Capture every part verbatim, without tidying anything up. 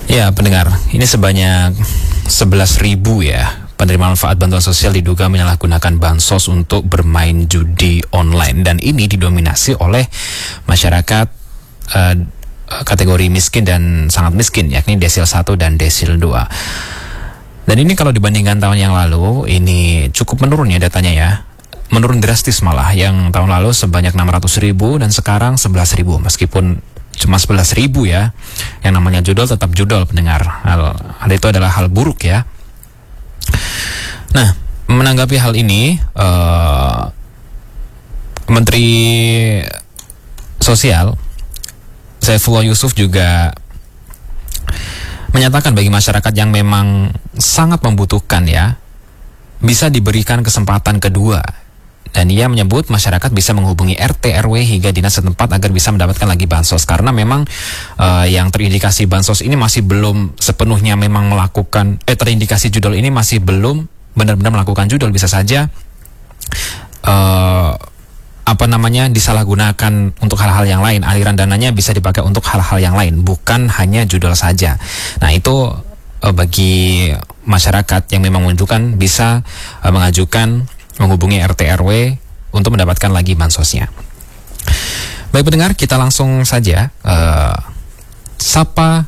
Ya, pendengar, ini sebanyak sebelas ribu ya penerima manfaat bantuan sosial diduga menyalahgunakan bansos untuk bermain judi online, dan ini didominasi oleh masyarakat uh, kategori miskin dan sangat miskin, yakni desil satu dan desil dua. Dan ini kalau dibandingkan tahun yang lalu, ini cukup menurun ya datanya ya. Menurun drastis malah, yang tahun lalu sebanyak enam ratus ribu dan sekarang sebelas ribu, meskipun cuma sebelas ribu ya. Yang namanya judol tetap judol, pendengar. Hal, hal itu adalah hal buruk ya. Nah, menanggapi hal ini, uh, Menteri Sosial Saifullah Yusuf juga menyatakan bagi masyarakat yang memang sangat membutuhkan ya, bisa diberikan kesempatan kedua. Dan ia menyebut masyarakat bisa menghubungi R T R W hingga dinas setempat agar bisa mendapatkan lagi bansos. Karena memang uh, yang terindikasi bansos ini masih belum sepenuhnya memang melakukan, eh terindikasi judol ini masih belum benar-benar melakukan judol. Bisa saja uh, apa namanya disalahgunakan untuk hal-hal yang lain. Aliran dananya bisa dipakai untuk hal-hal yang lain, bukan hanya judol saja. Nah itu uh, bagi masyarakat yang memang membutuhkan bisa uh, mengajukan menghubungi R T R W untuk mendapatkan lagi bansosnya. Baik pendengar, kita langsung saja uh, sapa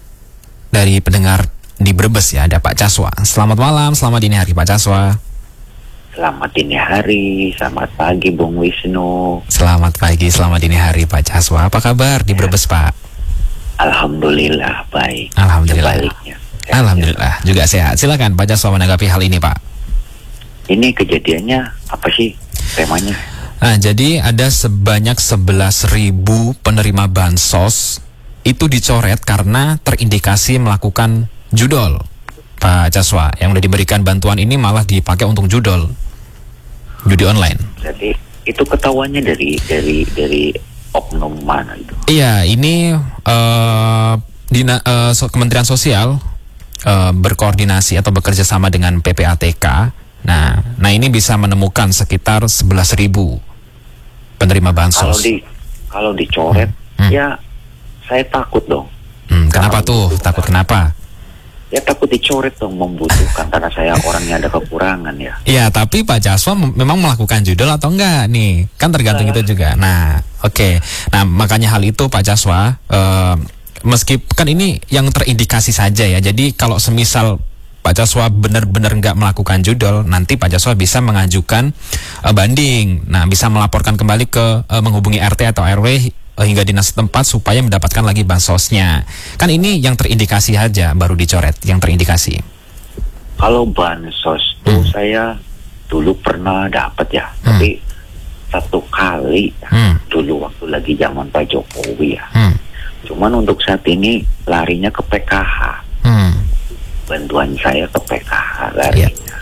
dari pendengar di Brebes ya, ada Pak Caswa. Selamat malam, selamat dini hari Pak Caswa. Selamat dini hari, selamat pagi Bung Wisnu. Selamat pagi, selamat dini hari Pak Caswa. Apa kabar di Brebes Pak? Alhamdulillah baik. Alhamdulillah. Sebaliknya. Alhamdulillah juga sehat. Silakan Pak Caswa menanggapi hal ini Pak. Ini kejadiannya apa sih temanya? Nah, jadi ada sebanyak sebelas ribu penerima bansos itu dicoret karena terindikasi melakukan judol. Pak Caswa, yang udah diberikan bantuan ini malah dipakai untuk judol, judi online. Jadi itu ketahuannya dari dari dari oknum mana itu? Iya, ini uh, Dina, uh, Kementerian Sosial uh, berkoordinasi atau bekerja sama dengan P P A T K. Nah, nah ini bisa menemukan sekitar sebelas ribu penerima bansos. Kalau di kalau dicoret, hmm. Hmm. ya saya takut dong. Hmm, kenapa tuh? Takut kenapa? Ya takut dicoret dong, membutuhkan karena saya orangnya ada kekurangan ya. Iya, tapi Pak Caswa mem- memang melakukan judol atau enggak nih? Kan tergantung uh. itu juga. Nah, oke. Okay. Nah, makanya hal itu Pak Caswa, uh, meskipun kan ini yang terindikasi saja ya. Jadi kalau semisal Pak Caswa benar-benar nggak melakukan judol, nanti Pak Caswa bisa mengajukan uh, banding. Nah, bisa melaporkan kembali ke uh, menghubungi R T atau R W uh, hingga dinas setempat supaya mendapatkan lagi bansosnya. Kan ini yang terindikasi saja baru dicoret, yang terindikasi. Kalau bansos tuh hmm. saya dulu pernah dapat ya, hmm. tapi satu kali hmm. dulu waktu lagi zaman Pak Jokowi ya. Hmm. Cuman untuk saat ini larinya ke P K H. Hmm. Bantuan saya ke P K H larinya. Yeah.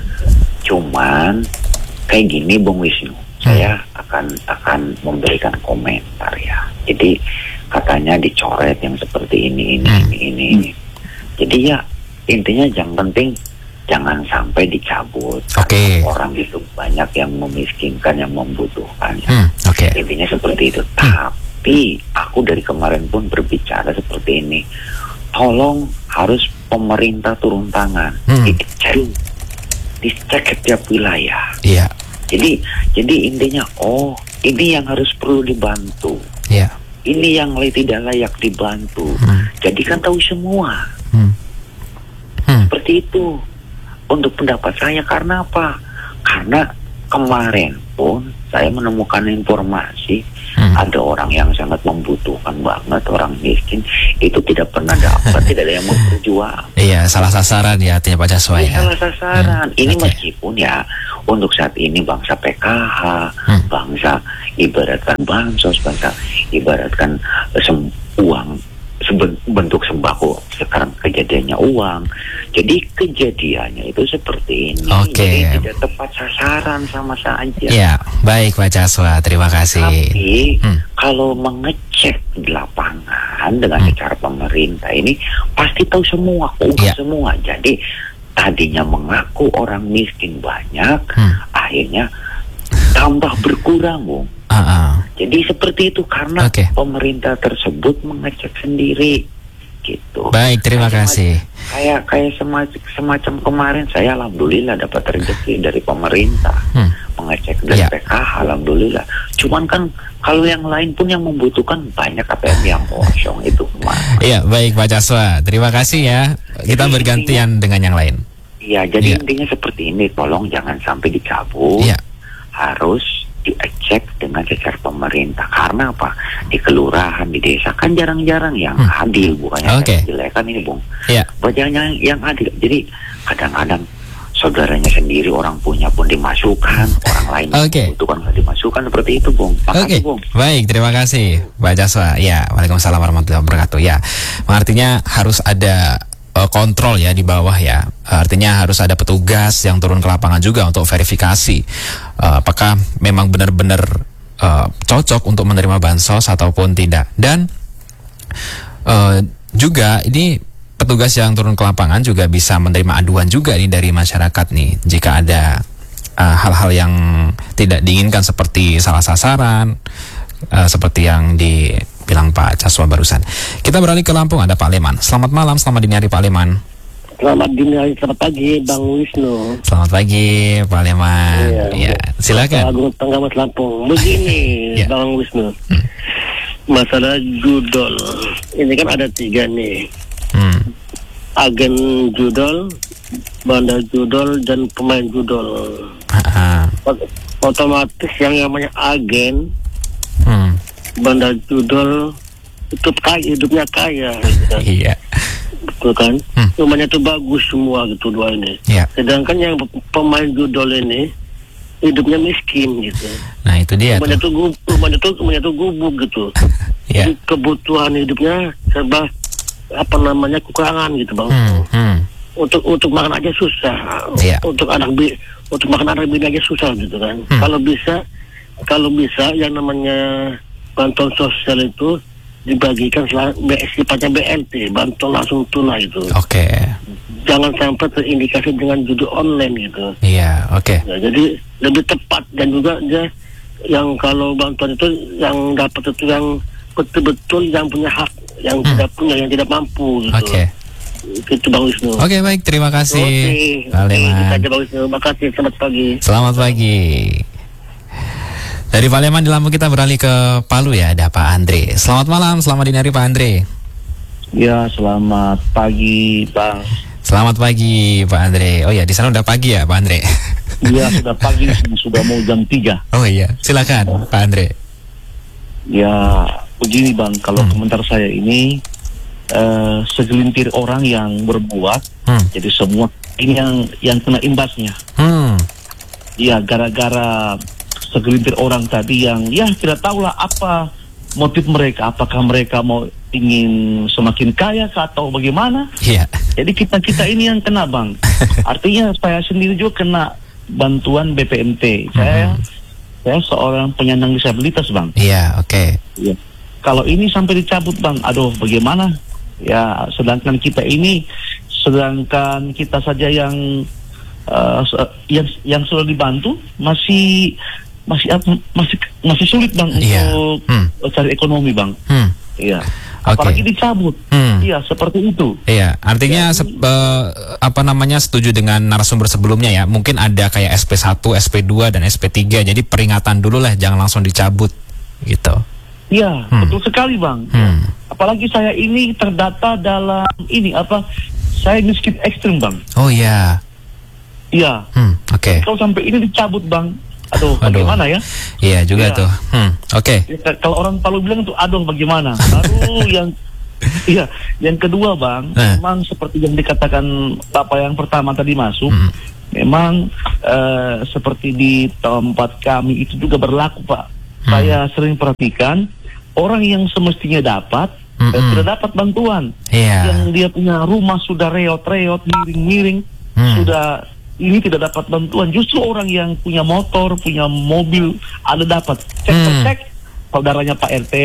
Cuman kayak gini Bung Wisnu, hmm. saya akan akan memberikan komentar ya. Jadi katanya dicoret yang seperti ini ini hmm. ini ini ini. Jadi ya intinya yang penting jangan sampai dicabut. Oke. Okay. Orang itu banyak yang memiskinkan, yang membutuhkan. Hmm. Oke. Okay. Intinya seperti itu. Hmm. Tapi aku dari kemarin pun berbicara seperti ini. Tolong harus pemerintah turun tangan, hmm. dicek, dicek setiap wilayah. Iya. Yeah. Jadi, jadi intinya, oh, ini yang harus perlu dibantu. Iya. Yeah. Ini yang tidak layak dibantu. Hmm. Jadi kan tahu semua. Hmm. Hmm. Seperti itu. Untuk pendapat saya, karena apa? Karena kemarin pun saya menemukan informasi hmm. ada orang yang sangat membutuhkan banget, orang miskin itu tidak pernah dapat, tidak ada yang memperjuang. Iya, salah sasaran ya artinya Pak Caswa ya. Salah sasaran. Hmm. Ini okay. Meskipun ya untuk saat ini bangsa P K H, hmm. bangsa ibaratkan bansos, bangsa ibaratkan sem- uang bentuk sembako, sekarang kejadiannya uang. Jadi kejadiannya itu seperti ini. Oke. Jadi tidak tepat sasaran sama saja. Ya, baik Pak Caswa, terima kasih. Tapi hmm. kalau mengecek di lapangan dengan hmm. cara pemerintah ini pasti tahu semua, ungkap ya. semua. Jadi tadinya mengaku orang miskin banyak, hmm. akhirnya tambah berkurang, Bung. Uh-uh. Jadi seperti itu karena okay. pemerintah tersebut mengecek sendiri. gitu. Baik, terima kayak kasih. Kayak kayak semacam, semacam kemarin saya alhamdulillah dapat rezeki dari pemerintah, hmm. mengecek dari yeah. P K H, alhamdulillah. Cuman kan kalau yang lain pun yang membutuhkan banyak A T M yang kosong itu. Iya, baik Pak Caswa, terima kasih ya. Kita jadi bergantian intinya, dengan yang lain. Iya, jadi yeah. intinya seperti ini, tolong jangan sampai dicabut. Yeah. Harus dicek dengan secara pemerintah. Karena apa? Di kelurahan, di desa kan jarang-jarang yang hmm. adil, bukannya okay. jelek kan ini, Bung. Yeah. Banyak yang, yang adil. Jadi kadang-kadang saudaranya sendiri orang punya pun dimasukkan, orang lain okay. itu kan nggak dimasukkan, seperti itu, Bung. Oke, okay. Bung. Baik, terima kasih Pak Caswa. Ya, waalaikumsalam warahmatullahi wabarakatuh. Ya, artinya harus ada kontrol ya di bawah ya, artinya harus ada petugas yang turun ke lapangan juga untuk verifikasi uh, apakah memang benar-benar uh, cocok untuk menerima bansos ataupun tidak. Dan uh, juga ini petugas yang turun ke lapangan juga bisa menerima aduan juga nih dari masyarakat nih jika ada uh, hal-hal yang tidak diinginkan seperti salah sasaran, uh, seperti yang di bilang Pak Caswa barusan. Kita beralih ke Lampung, ada Pak Leman. Selamat malam, selamat dini hari Pak Leman. Selamat dini hari, selamat pagi Bang Wisnu. Selamat pagi Pak Leman. Iya, ya, silakan. Agung Tenggamas Lampung. Begini ya. Bang Wisnu. Hmm. Masalah judol. Ini kan ada tiga nih. Hmm. Agen judol, bandar judol, dan pemain judol. Uh-huh. Otomatis yang namanya agen, hmm. bandar judol itu kaya, hidupnya kaya gitu kan. Iya. Betul kan? Hmm. Rumahnya itu bagus semua gitu dua ini. Iya. Sedangkan yang pemain judol ini hidupnya miskin gitu. Nah, itu dia. Rumahnya tuh gubuk, rumahnya tuh rumahnya tuh gubuk gitu. Iya. Jadi kebutuhan hidupnya serba apa namanya kekurangan gitu, Bang. Hmm. Hmm. Untuk untuk makan aja susah. Iya. Untuk anak bi untuk makan anak bini aja susah gitu kan. Hmm. Kalau bisa kalau bisa yang namanya bantuan sosial itu dibagikan sifatnya B L T, bantuan langsung tunai itu. Oke. Okay. Jangan sampai terindikasi dengan judi online gitu. Iya, oke. Okay. Ya, jadi lebih tepat dan juga dia yang kalau bantuan itu yang dapat itu yang betul-betul yang punya hak, yang hmm. tidak punya, yang tidak mampu gitu. Oke. Okay. Itu Bang Wisnu. Oke, okay, baik, terima kasih. Oke. Okay. Okay, Bang Wisnu. Terima kasih. Selamat pagi. Selamat pagi. Dari Palembang di Lampung kita beralih ke Palu ya, ada Pak Andre. Selamat malam, selamat dini hari Pak Andre. Ya, selamat pagi Bang. Selamat pagi Pak Andre. Oh ya, di sana udah pagi ya Pak Andre? Iya, sudah pagi, sudah mau jam tiga. Oh iya, silakan Pak Andre. Ya, begini Bang, kalau hmm. komentar saya ini uh, segelintir orang yang berbuat, hmm. jadi semua ini yang yang kena imbasnya. Hmm. Ya, gara-gara segelintir orang tadi yang ya tidak tahulah apa motif mereka, apakah mereka mau ingin semakin kaya atau bagaimana. Iya. Jadi kita-kita ini yang kena Bang. Artinya saya sendiri juga kena bantuan B P M T. Saya mm-hmm. saya seorang penyandang disabilitas Bang. Iya, oke. Okay. Ya. Kalau ini sampai dicabut Bang, aduh bagaimana? Ya, sedangkan kita ini sedangkan kita saja yang uh, yang yang sudah dibantu masih masih masih masih sulit Bang yeah. untuk hmm. cari ekonomi Bang. Hmm. Iya. Apalagi okay. dicabut. Hmm. Iya, seperti itu. Iya, artinya ya, uh, apa namanya setuju dengan narasumber sebelumnya ya. Mungkin ada kayak S P satu, S P dua dan S P tiga. Jadi peringatan dulu lah, jangan langsung dicabut gitu. Iya, hmm. betul sekali Bang. Hmm. Apalagi saya ini terdata dalam ini apa? Saya miskin ekstrim Bang. Oh iya. Iya. Hmm, oke. Okay. Kalau sampai ini dicabut Bang. Aduh, aduh, bagaimana ya? Iya juga ya. tuh. Hmm, Oke. Okay. Ya, kalau orang Palu bilang tuh, aduh bagaimana? Baru yang, iya, yang kedua Bang, eh. memang seperti yang dikatakan Bapak yang pertama tadi masuk, hmm. memang uh, seperti di tempat kami itu juga berlaku Pak. Hmm. Saya sering perhatikan orang yang semestinya dapat, hmm. dan tidak dapat bantuan. Yeah. Yang dia punya rumah sudah reot-reot, miring-miring, hmm. sudah ini tidak dapat bantuan. Justru orang yang punya motor, punya mobil ada dapat. Cek hmm. cek saudaranya Pak R T,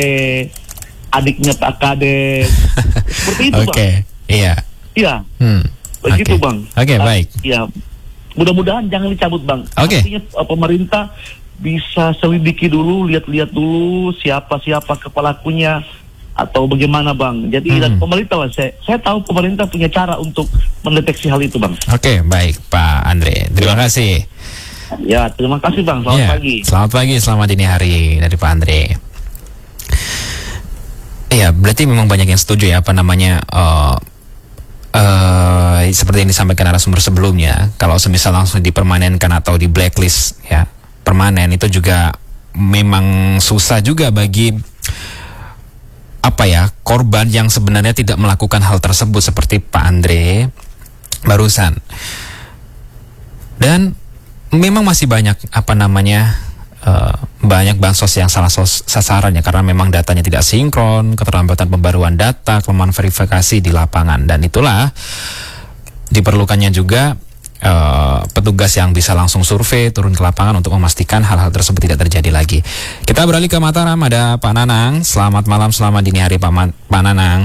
adiknya Pak Kades. Seperti itu Bang. Oke, iya. Iya. Hmm. Begitu okay. Bang. Oke, okay, baik. Iya. Mudah-mudahan jangan dicabut Bang. Oke. Okay. Artinya uh, pemerintah bisa selidiki dulu, lihat-lihat dulu siapa-siapa kepelakunya. atau bagaimana Bang? Jadi Hmm. dan pemerintah lah, saya, saya tahu pemerintah punya cara untuk mendeteksi hal itu Bang. Oke, baik Pak Andre. Terima kasih. Ya, terima kasih Bang. Selamat Ya, pagi. Selamat pagi, selamat dini hari dari Pak Andre. Iya, berarti memang banyak yang setuju ya, apa namanya, uh, uh, seperti yang disampaikan narasumber sebelumnya, kalau semisal langsung dipermanenkan atau di blacklist ya, permanen itu juga memang susah juga bagi apa ya, korban yang sebenarnya tidak melakukan hal tersebut seperti Pak Andre barusan. Dan memang masih banyak apa namanya uh, banyak bansos yang salah sos- sasaran ya, karena memang datanya tidak sinkron, keterlambatan pembaruan data, kelemahan verifikasi di lapangan, dan itulah diperlukannya juga uh, petugas yang bisa langsung survei, turun ke lapangan untuk memastikan hal-hal tersebut tidak terjadi lagi. Kita beralih ke Mataram, ada Pak Nanang. Selamat malam, selamat dini hari Pak, Ma- Pak Nanang.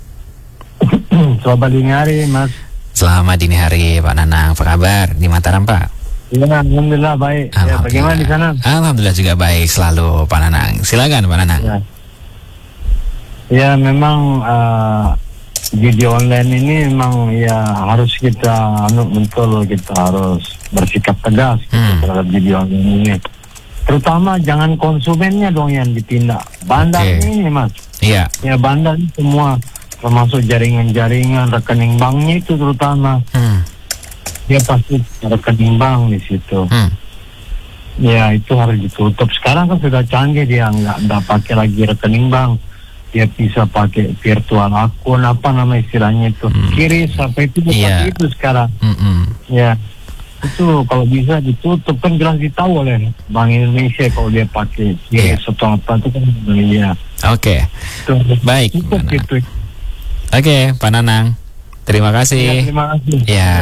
Selamat dini hari Mas. Selamat dini hari Pak Nanang. Apa kabar di Mataram Pak? Ya, alhamdulillah baik. Ya, bagaimana di sana? Alhamdulillah juga baik selalu Pak Nanang. Silakan Pak Nanang. Ya, ya memang uh, judi online ini memang ya harus kita anu betul, kita harus bersikap tegas Hmm. terhadap judi online ini. Terutama jangan konsumennya dong yang ditindak. Bandar Oke. ini Mas. Iya. Ya bandar ini semua, termasuk jaringan-jaringan rekening banknya itu terutama. Hmm. Dia pasti rekening bank di situ. Hmm. Ya itu harus ditutup. Sekarang kan sudah canggih, dia nggak nggak pakai lagi rekening bank, dia bisa pakai virtual akun, apa nama istilahnya itu, Hmm. kiris sampai itu Iya. itu sekarang. Mm-mm. Ya itu kalau bisa ditutup, kan jelas ditahu oleh Bank Indonesia kalau dia pakai Iya. kiris atau apa itu kan ya. Oke. Itu Baik, tutup Pak Nanang. gitu. Oke, Pak Nanang. Terima Ya, kasih. terima kasih. Ya.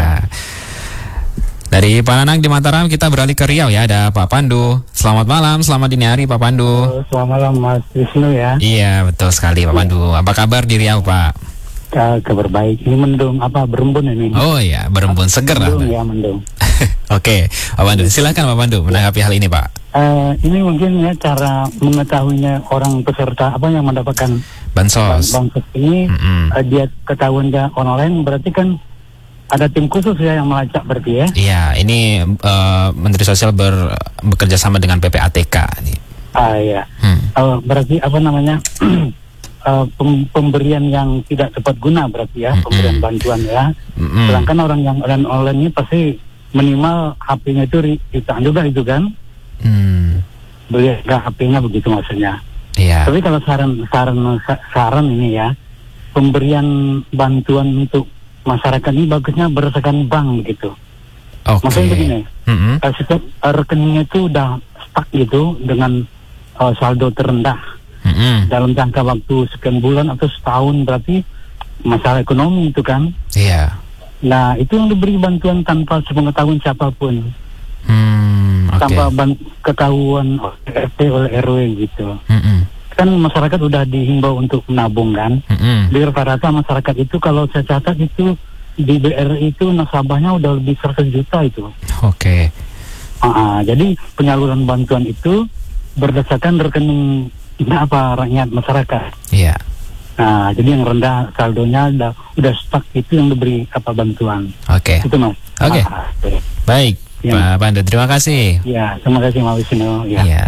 Dari Pak Nanang di Mataram kita beralih ke Riau ya, ada Pak Pandu. Selamat malam, selamat dini hari Pak Pandu. Selamat malam Mas Wisnu ya. Iya, betul sekali Pak Pandu. Apa kabar di Riau Pak? Kabar baik. Ini mendung apa berembun ini? Oh iya, berembun seger lah. Mendung ya mendung. Oke, Pak Pandu. Silakan Pak Pandu menanggapi hal ini Pak. Uh, ini mungkin ya cara mengetahuinya orang peserta apa yang mendapatkan Bansos. bansos ini, Mm-mm. uh, dia ketahuan dia online, berarti kan ada tim khusus ya yang melacak berarti ya. Iya, ini uh, Menteri Sosial ber, bekerja sama dengan P P A T K. Nih. Ah ya. Hmm. Uh, berarti apa namanya uh, pem- pemberian yang tidak tepat guna berarti ya, Mm-mm. pemberian bantuan ya. Mm-mm. Sedangkan orang yang online online ini pasti minimal H P-nya itu ri- ditahan juga itu kan. Hmm. Beli H P-nya begitu maksudnya. Iya. Tapi kalau saran saran sa- saran ini ya, pemberian bantuan untuk masyarakat ini bagusnya berdasarkan bank gitu. Oke. Maksudnya begini, Mm-mm. uh, setiap uh, rekeningnya itu udah stuck gitu dengan uh, saldo terendah Mm-mm. dalam jangka waktu sekian bulan atau setahun, berarti masalah ekonomi itu kan. Iya. Nah itu yang diberi bantuan tanpa sepengetahuan siapapun, Hmm. Oke. tanpa ban- ketahuan oleh R T oleh R W gitu. Mm-mm. Kan masyarakat udah dihimbau untuk menabung kan. Mm-mm. Di rata-rata masyarakat itu kalau saya catat itu di B R I itu nasabahnya udah lebih seratus juta itu. Oke. Ah, jadi penyaluran bantuan itu berdasarkan rekening apa rakyat masyarakat. Iya. Nah, jadi yang rendah saldonya udah udah stuck itu yang diberi apa bantuan. Oke. Itu Mas. Oke. Ah, oke. Baik, Ya. Pak Pandu. Terima kasih. Ya, terima kasih Mas Wisnu. Ya. Iya.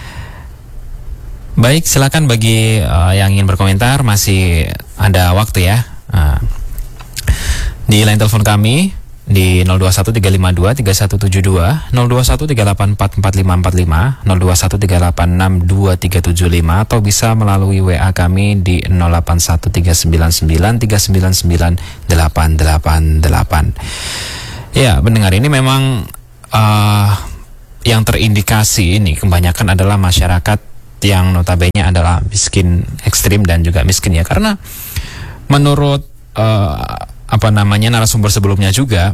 Baik, silakan bagi uh, yang ingin berkomentar, masih ada waktu ya. Uh, di line telepon kami di nol dua satu tiga lima dua tiga satu tujuh dua, nol dua satu tiga delapan empat empat lima empat lima, nol dua satu tiga delapan enam dua tiga tujuh lima, atau bisa melalui W A kami di nol delapan satu tiga sembilan sembilan tiga sembilan sembilan delapan delapan delapan. Ya, mendengar ini memang uh, yang terindikasi ini kebanyakan adalah masyarakat yang notabene adalah miskin ekstrim dan juga miskin ya, karena menurut uh, apa namanya narasumber sebelumnya juga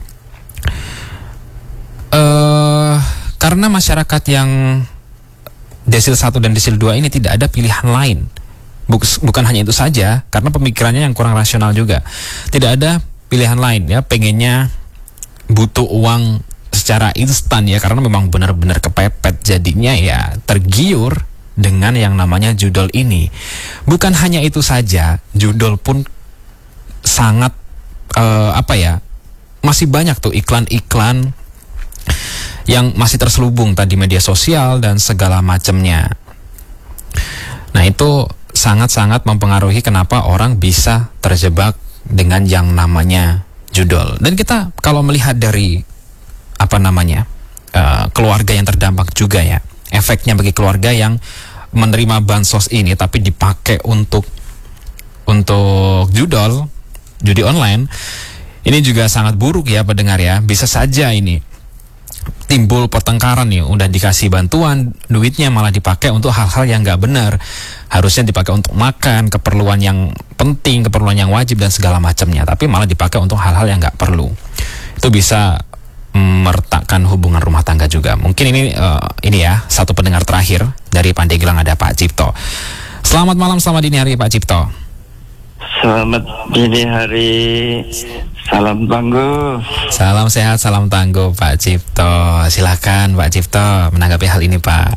uh, karena masyarakat yang desil satu dan desil dua ini tidak ada pilihan lain. Buk- bukan hanya itu saja, karena pemikirannya yang kurang rasional juga, tidak ada pilihan lain ya, pengennya butuh uang secara instan ya, karena memang benar-benar kepepet, jadinya ya tergiur dengan yang namanya judol ini. Bukan hanya itu saja, judol pun sangat uh, apa ya, masih banyak tuh iklan-iklan yang masih terselubung tadi media sosial dan segala macamnya. Nah, itu sangat-sangat mempengaruhi kenapa orang bisa terjebak dengan yang namanya judol. Dan kita kalau melihat dari apa namanya uh, keluarga yang terdampak juga ya, efeknya bagi keluarga yang menerima bansos ini tapi dipakai untuk untuk judol, judi online, ini juga sangat buruk ya pendengar ya. Bisa saja ini timbul pertengkaran nih, udah dikasih bantuan, duitnya malah dipakai untuk hal-hal yang nggak benar. Harusnya dipakai untuk makan, keperluan yang penting, keperluan yang wajib dan segala macamnya, tapi malah dipakai untuk hal-hal yang nggak perlu. Itu bisa meretakkan hubungan rumah tangga juga. Mungkin ini uh, ini ya satu pendengar terakhir dari Pandeglang, ada Pak Cipto. Selamat malam, selamat dini hari Pak Cipto. Selamat dini hari, salam tangguh. Salam sehat, salam tangguh Pak Cipto. Silakan Pak Cipto menanggapi hal ini Pak.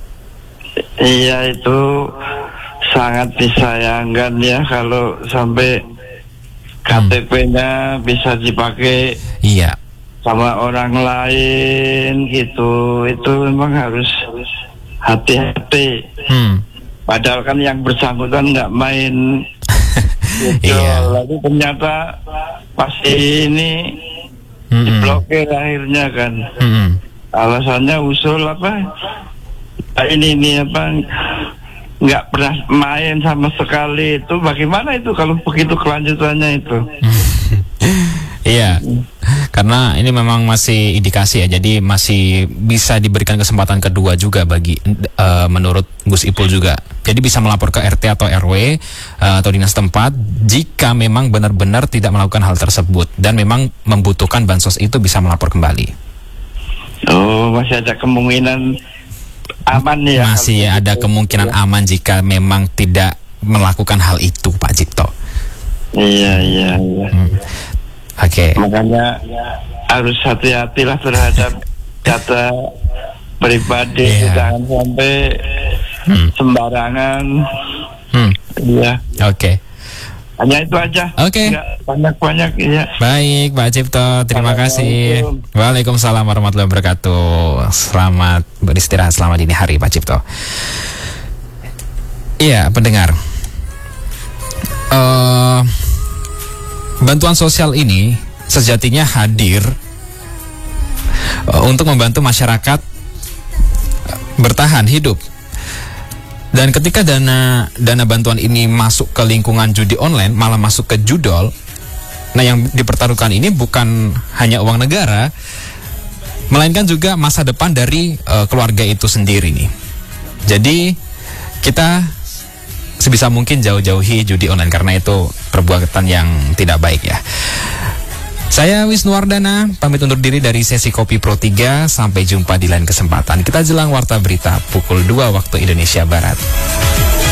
Iya, itu sangat disayangkan ya kalau sampai K T P-nya hmm. bisa dipakai iya sama orang lain gitu. Itu memang harus hati-hati. Hmm. Padahal kan yang bersangkutan nggak main gitu. Iya. Lalu ternyata pasti ini mm-hmm. diblokir akhirnya kan. Mm-hmm. Alasannya usul apa? Ini ini apa? Nggak pernah main sama sekali. Itu bagaimana itu kalau begitu kelanjutannya itu? Iya, karena ini memang masih indikasi ya, jadi masih bisa diberikan kesempatan kedua juga bagi uh, menurut Gus Ipul juga. Jadi bisa melapor ke R T atau R W uh, atau dinas tempat jika memang benar-benar tidak melakukan hal tersebut dan memang membutuhkan bansos itu, bisa melapor kembali. Oh, masih ada kemungkinan aman ya? Masih ada kemungkinan aman jika memang tidak melakukan hal itu, Pak Cipto. Iya, iya, iya. Hmm. Oke. Okay. Makanya harus hati-hatilah terhadap data pribadi, yeah. Jangan sampai hmm. sembarangan. Hmm. Iya. Oke. Okay. Hanya itu aja. Oke. Okay. Banyak-banyak ya. Baik, Pak Cipto, terima kasih. Waalaikumsalam warahmatullahi wabarakatuh. Selamat beristirahat, selamat dini hari Pak Cipto. Iya, pendengar. Eh uh, Bantuan sosial ini sejatinya hadir uh, untuk membantu masyarakat bertahan hidup. Dan ketika dana dana bantuan ini masuk ke lingkungan judi online, malah masuk ke judol. Nah, yang dipertaruhkan ini bukan hanya uang negara, melainkan juga masa depan dari uh, keluarga itu sendiri nih. Jadi kita sebisa mungkin jauh-jauhi judi online karena itu perbuatan yang tidak baik ya. Saya Wisnuwardana pamit undur diri dari sesi Kopi Pro tiga. Sampai jumpa di lain kesempatan. Kita jelang warta berita pukul dua waktu Indonesia Barat.